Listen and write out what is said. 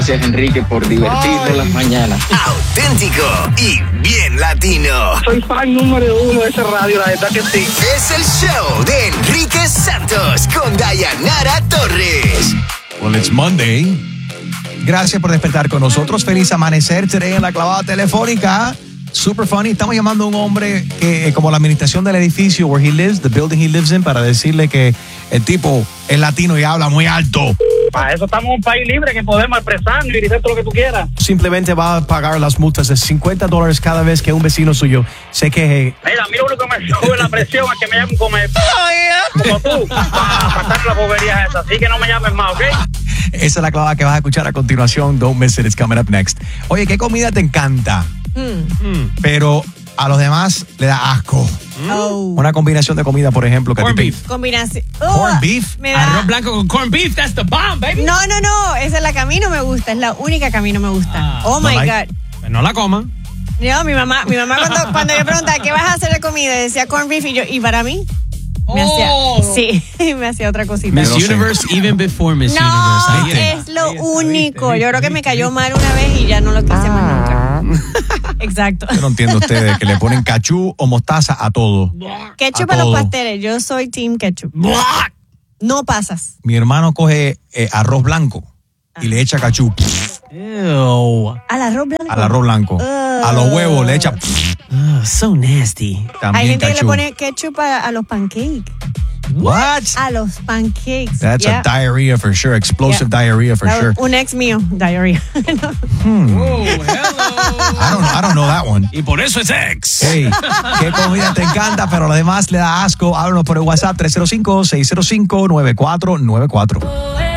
Gracias, Enrique, por divertirnos las mañanas. Auténtico y bien latino. Soy fan número 1 de esa radio, la verdad que sí. Es el show de Enrique Santos con Dayanara Torres. Well, it's Monday. Gracias por despertar con nosotros. Feliz amanecer. Today en la clavada telefónica. Super funny. Estamos llamando a un hombre que, como la administración del edificio where he lives, the building he lives in, para decirle que el tipo es latino y habla muy alto. Para eso estamos en un país libre que podemos expresarnos y decir todo lo que tú quieras. Simplemente va a pagar las multas de $50 cada vez que un vecino suyo se queje. Mira, a mí lo único que me sube la presión es que me llamen como tú. Para pasar las boberías esas. Así que no me llames más, ¿ok? Esa es la clavada que vas a escuchar a continuación. Don't miss it, it's coming up next. Oye, ¿qué comida te encanta? Pero a los demás le da asco. Una combinación de comida, por ejemplo. Corn beef. Combinación. Corn beef. Arroz blanco con corn beef, that's the bomb, baby. No. Esa es la que a mí no me gusta. Es la única que a mí no me gusta. Oh my God. Pues no la coma. No, mi mamá cuando yo preguntaba ¿qué vas a hacer de comida? Decía corn beef y yo, ¿y para mí? Me hacía otra cosita. Miss Universe, even before Miss Universe. No, es lo único. Yo creo que me cayó mal una vez y ya no lo quise más nunca. Exacto. Yo no entiendo ustedes que le ponen cachú o mostaza a todo. Ketchup a los pasteles. Yo soy team ketchup. No pasas. Mi hermano coge arroz blanco y le echa cachú. Ew. ¿Al arroz blanco? Al arroz blanco. A los huevos le echa. So nasty. También hay gente cachú. que le pone ketchup a los pancakes. What? A los pancakes. That's a diarrhea for sure. Explosive diarrhea for sure. Un ex mío, diarrhea. Oh, hello. I don't know that one. Y por eso es ex. Hey, qué comida te encanta, pero lo demás le da asco. Háblanos por el WhatsApp 305-605-9494.